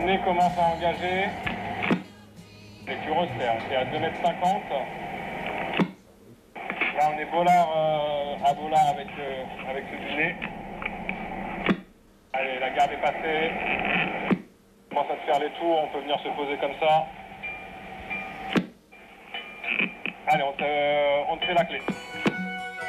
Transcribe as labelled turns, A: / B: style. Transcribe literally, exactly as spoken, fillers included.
A: dîner commence à engager. Les Cureaux, c'est à deux mètres cinquante. Là, on est Bollard euh, à Bollard avec, euh, avec ce dîner. Allez, la garde est passée. On commence à se faire les tours, on peut venir se poser comme ça. Allez, on te, on te fait la clé.